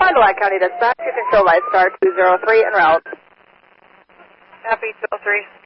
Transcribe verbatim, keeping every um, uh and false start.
Fond du Lac County Dispatch, you can show LifeStar two zero three en route. Copy two oh three.